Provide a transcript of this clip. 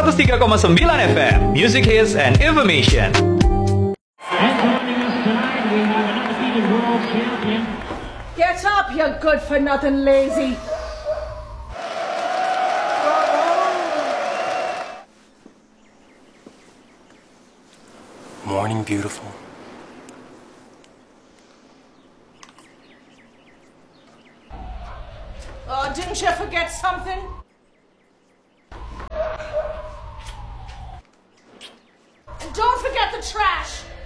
103,9 FM, Music Hits and Information. And joining us tonight, we have an undefeated world champion. Get up, you good-for-nothing lazy. Morning, beautiful. Oh, didn't you forget something? And don't forget the trash.